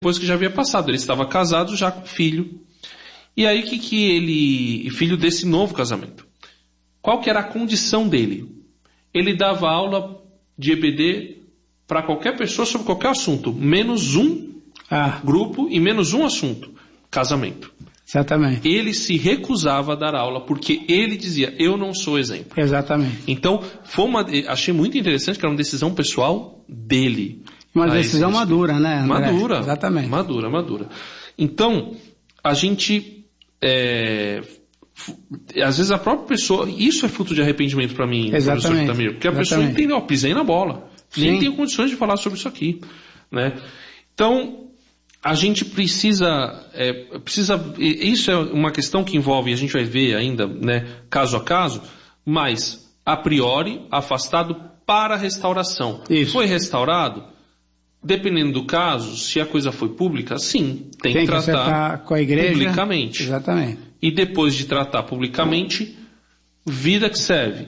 depois que já havia passado. Ele estava casado já com filho. E aí filho desse novo casamento. Qual que era a condição dele? Ele dava aula de EBD para qualquer pessoa sobre qualquer assunto, menos um grupo e menos um assunto, casamento. Exatamente. Ele se recusava a dar aula porque ele dizia, eu não sou exemplo. Exatamente. Então, achei muito interessante que era uma decisão pessoal dele. Uma decisão madura, né, André? Madura. Exatamente. Madura. Então, a gente... às vezes a própria pessoa... Isso é fruto de arrependimento para mim, professor Tamir. Porque a pessoa entendeu, pisei na bola. Sim. Nem tenho condições de falar sobre isso aqui. Né? Então... A gente precisa... Isso é uma questão que envolve, a gente vai ver ainda, né, caso a caso, mas, a priori, afastado para restauração. Isso. Foi restaurado? Dependendo do caso, se a coisa foi pública, sim, tem que tratar com a igreja, publicamente. Exatamente. E depois de tratar publicamente, vida que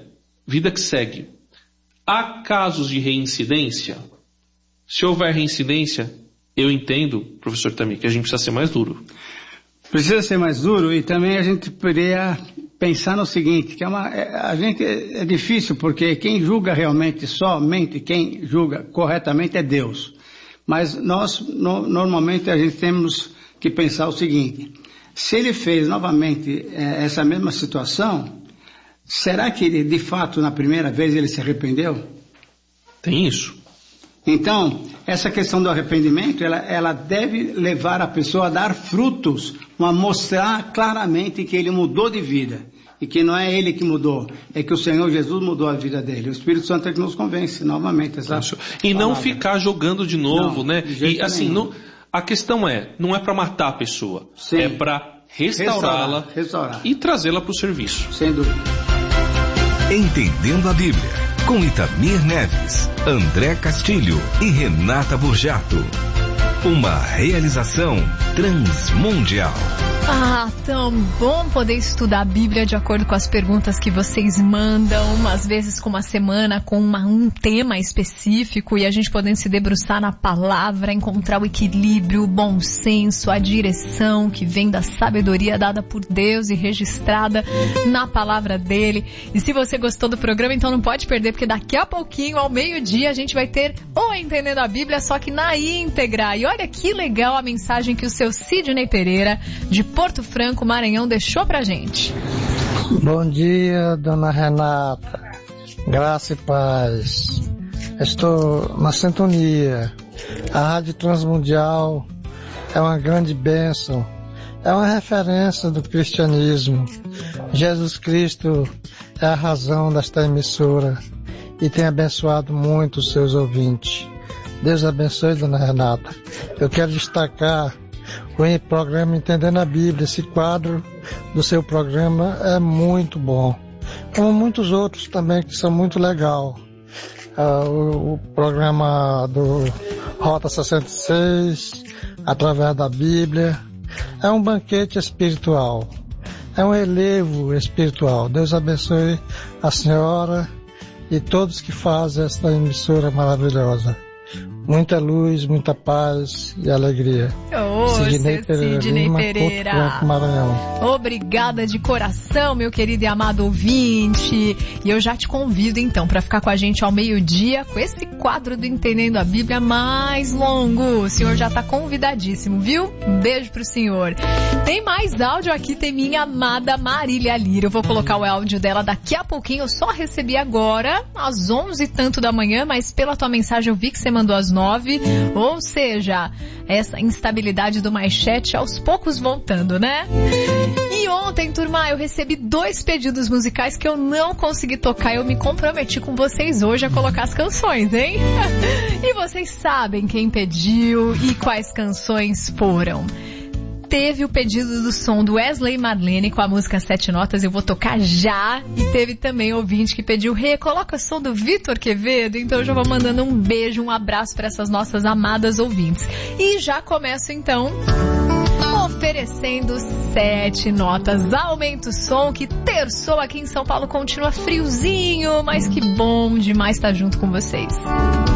segue. Há casos de reincidência? Se houver reincidência... Eu entendo, professor Tamir, que a gente precisa ser mais duro. Precisa ser mais duro e também a gente poderia pensar no seguinte, que é difícil porque quem julga realmente, somente quem julga corretamente é Deus. Mas nós, normalmente, a gente temos que pensar o seguinte, se ele fez novamente essa mesma situação, será que ele, de fato, na primeira vez ele se arrependeu? Tem isso. Então, essa questão do arrependimento, ela deve levar a pessoa a dar frutos, a mostrar claramente que ele mudou de vida. E que não é ele que mudou, é que o Senhor Jesus mudou a vida dele. O Espírito Santo é que nos convence novamente. E não ficar jogando de novo, não, né? De e assim, a questão não é para matar a pessoa, sim, é para restaurá-la e trazê-la para o serviço. Sem dúvida. Entendendo a Bíblia, com Itamir Neves, André Castilho e Renata Burjato. Uma realização Transmundial. Tão bom poder estudar a Bíblia de acordo com as perguntas que vocês mandam, às vezes com uma semana, com um tema específico, e a gente podendo se debruçar na palavra, encontrar o equilíbrio, o bom senso, a direção que vem da sabedoria dada por Deus e registrada na palavra dele. E se você gostou do programa, então não pode perder, porque daqui a pouquinho, ao meio-dia, a gente vai ter o Entendendo a Bíblia, só que na íntegra. E olha que legal a mensagem que o seu Sidney Pereira, de Porto Franco, Maranhão, deixou pra gente. Bom dia, dona Renata. Graça e paz. Estou na sintonia. A Rádio Transmundial é uma grande bênção. É uma referência do cristianismo. Jesus Cristo é a razão desta emissora e tem abençoado muito os seus ouvintes. Deus abençoe, dona Renata. Eu quero destacar o programa Entendendo a Bíblia. Esse quadro do seu programa é muito bom, como muitos outros também que são muito legal. O programa do Rota 66, através da Bíblia, é um banquete espiritual, é um relevo espiritual. Deus abençoe a senhora e todos que fazem esta emissora maravilhosa. Muita luz, muita paz e alegria. Sidney Pereira. Obrigada de coração, meu querido e amado ouvinte. E eu já te convido então para ficar com a gente ao meio-dia com esse quadro do Entendendo a Bíblia mais longo. O senhor já está convidadíssimo, viu? Um beijo pro senhor. Tem mais áudio aqui, tem minha amada Marília Lira. Eu vou colocar o áudio dela daqui a pouquinho. Eu só recebi agora às 11 e tanto da manhã, mas pela tua mensagem eu vi que você mandou às 9, ou seja, essa instabilidade do MyChat aos poucos voltando, né? E ontem, turma, eu recebi 2 pedidos musicais que eu não consegui tocar. Eu me comprometi com vocês hoje a colocar as canções, hein? E vocês sabem quem pediu e quais canções foram. Teve o pedido do som do Wesley e Marlene com a música 7 Notas, eu vou tocar já. E teve também ouvinte que pediu, coloca o som do Vitor Quevedo. Então eu já vou mandando um beijo, um abraço para essas nossas amadas ouvintes. E já começo então oferecendo 7 Notas. Aumenta o som, que terçou aqui em São Paulo continua friozinho, mas que bom demais estar junto com vocês.